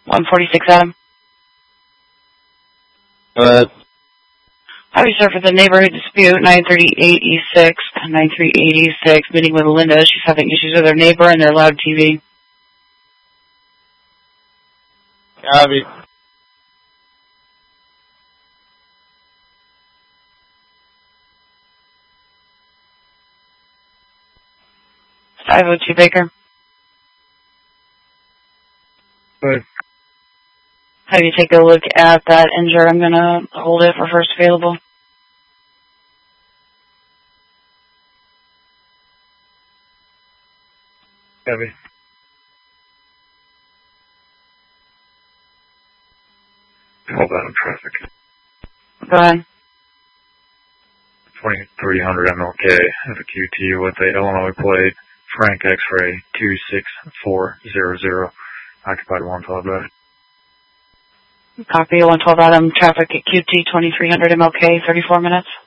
146 Adam. How do you, sir, for the neighborhood dispute, 938 E6, 938 E6, meeting with Linda. She's having issues with her neighbor and their loud TV. Copy. .502 Baker. Good. Have you take a look at that injured? I'm going to hold it for first available. Copy. Hold on, traffic. Go ahead. 2300 MLK, have a QT with a Illinois plate, Frank X-ray 26400, occupied 112 Adam. Copy 112 Adam, traffic at QT 2300 MLK, 34 minutes.